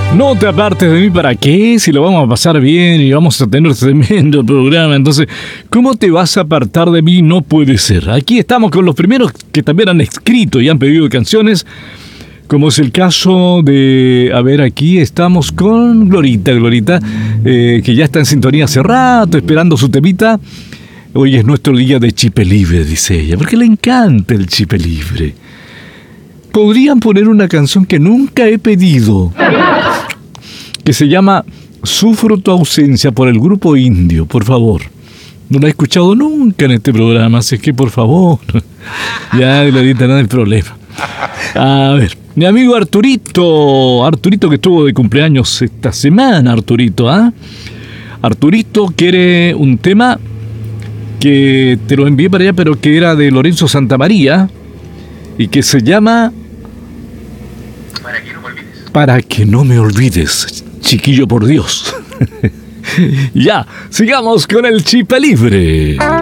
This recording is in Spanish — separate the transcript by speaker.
Speaker 1: No te apartes de mí, ¿para qué? Si lo vamos a pasar bien y vamos a tener tremendo programa. Entonces, ¿cómo te vas a apartar de mí? No puede ser. Aquí estamos con los primeros que también han escrito y han pedido canciones, como es el caso de... A ver, aquí estamos con Glorita, que ya está en sintonía hace rato, esperando su temita. Hoy es nuestro día de Chipe Libre, dice ella, porque le encanta el Chipe Libre. Podrían poner una canción que nunca he pedido, que se llama Sufro tu ausencia, por el grupo Indio, por favor. No la he escuchado nunca en este programa, así que por favor. Ya, Glorita, no hay problema. A ver, mi amigo Arturito que estuvo de cumpleaños esta semana, Arturito, ¿ah? Arturito quiere un tema que te lo envié para allá, pero que era de Lorenzo Santamaría y que se llama Para que no me olvides, chiquillo, por Dios. Ya, sigamos con el Chipe Libre.